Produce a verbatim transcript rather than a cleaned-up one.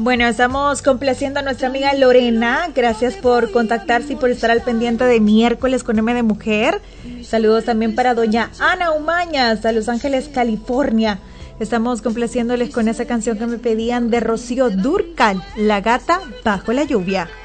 Bueno, estamos complaciendo a nuestra amiga Lorena. Gracias por contactarse y por estar al pendiente de miércoles con M de Mujer. Saludos también para doña Ana Umaña, hasta Los Ángeles, California. Estamos complaciéndoles con esa canción que me pedían de Rocío Dúrcal, La Gata Bajo la Lluvia.